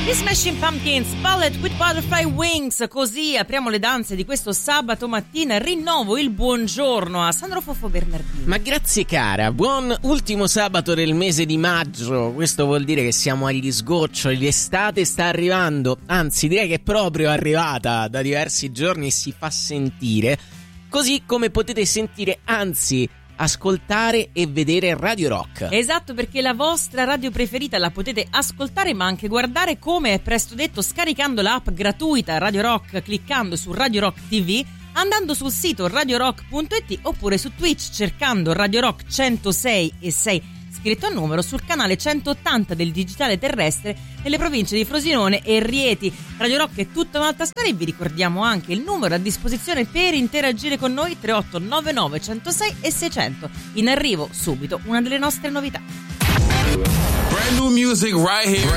I Smashing Pumpkins, Ballet with Butterfly Wings. Così apriamo le danze di questo sabato mattina. Rinnovo il buongiorno a Sandro Fofo Bernardini. Ma grazie cara, buon ultimo sabato del mese di maggio. Questo vuol dire che siamo agli sgoccioli, l'estate sta arrivando, anzi direi che è proprio arrivata da diversi giorni e si fa sentire. Così come potete sentire, anzi ascoltare e vedere Radio Rock. Esatto, perché la vostra radio preferita la potete ascoltare ma anche guardare, come è presto detto, scaricando l'app gratuita Radio Rock, cliccando su Radio Rock TV, andando sul sito radiorock.it oppure su Twitch cercando Radio Rock 106.6 scritto a numero, sul canale 180 del digitale terrestre nelle province di Frosinone e Rieti. Radio Rock è tutta un'altra storia e vi ricordiamo anche il numero a disposizione per interagire con noi: 3899 106 e 600. In arrivo subito una delle nostre novità. Brand new music right here.